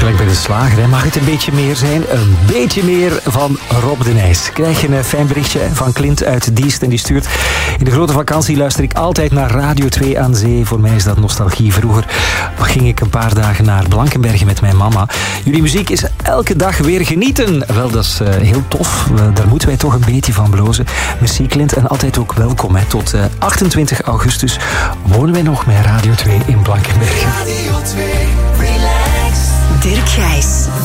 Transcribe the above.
gelijk bij de slager, hè. Mag het een beetje meer zijn? Een beetje meer van Rob de Nijs. Krijg je een fijn berichtje van Clint uit Diest en die stuurt: in de grote vakantie luister ik altijd naar Radio 2 aan zee. Voor mij is dat nostalgie. Vroeger ging ik een paar dagen naar Blankenbergen met mijn mama. Jullie muziek is elke dag weer genieten. Wel, dat is heel tof. Daar moeten wij toch een beetje van blozen. Merci Clint en altijd ook welkom. Hè. Tot 28 augustus wonen wij nog met Radio 2 in Blankenbergen. Radio 2, relax. Dirk Gijs.